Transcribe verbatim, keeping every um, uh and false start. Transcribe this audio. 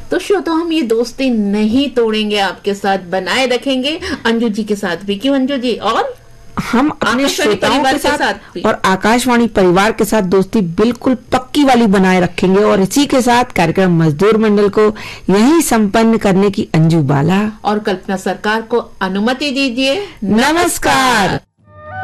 तो श्रोता, हम ये दोस्ती नहीं तोड़ेंगे, आपके साथ बनाए रखेंगे, अंजू जी के साथ भी। क्यों अंजू जी? और हम अपने श्रोताओं के साथ, साथ और आकाशवाणी परिवार के साथ दोस्ती बिल्कुल पक्की वाली बनाए रखेंगे। और इसी के साथ कार्यक्रम मजदूर मंडल को यही संपन्न करने की अंजू बाला और कल्पना सरकार को अनुमति दीजिए। नमस्कार।